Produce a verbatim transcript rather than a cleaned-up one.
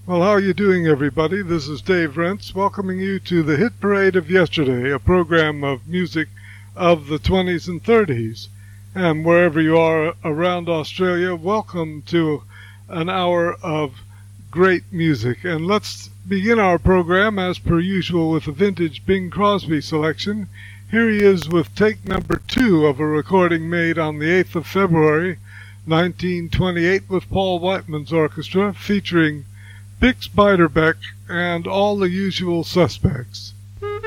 Well, how are you doing, everybody? This is Dave Rentz, welcoming you to the Hit Parade of Yesterday, a program of music of the twenties and thirties. And wherever you are around Australia, welcome to an hour of great music. And let's begin our program, as per usual, with a vintage Bing Crosby selection. Here he is with take number two of a recording made on the eighth of February, nineteen twenty-eight, with Paul Whiteman's orchestra, featuring Bix Beiderbecke and all the usual suspects.